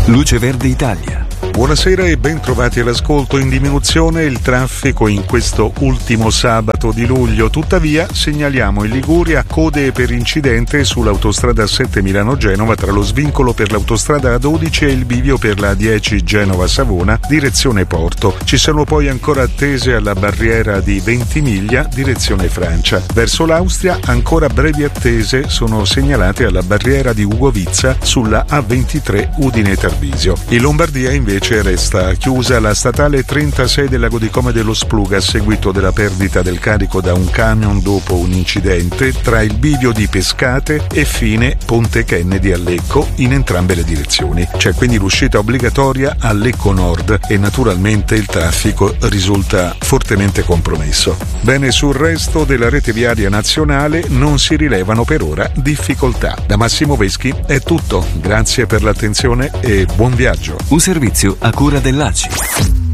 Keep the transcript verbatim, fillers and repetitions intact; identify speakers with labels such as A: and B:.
A: Luce Verde Italia.
B: Buonasera e ben trovati all'ascolto. In diminuzione il traffico in questo ultimo sabato di luglio, tuttavia segnaliamo in Liguria code per incidente sull'autostrada sette Milano-Genova tra lo svincolo per l'autostrada A dodici e il bivio per la dieci Genova-Savona direzione Porto. Ci sono poi ancora attese alla barriera di Ventimiglia direzione Francia. Verso l'Austria ancora brevi attese sono segnalate alla barriera di Ugovizza sulla A ventitré Udine-Tarvisio. In Lombardia invece resta chiusa la statale trentasei del Lago di Como dello Spluga a seguito della perdita del carico da un camion dopo un incidente tra il bivio di Pescate e fine Ponte Kennedy a Lecco in entrambe le direzioni. C'è quindi l'uscita obbligatoria a Lecco Nord e naturalmente il traffico risulta fortemente compromesso. Bene, sul resto della rete viaria nazionale non si rilevano per ora difficoltà. Da Massimo Veschi è tutto. Grazie per l'attenzione e buon viaggio.
A: Un servizio a cura dell'A C I.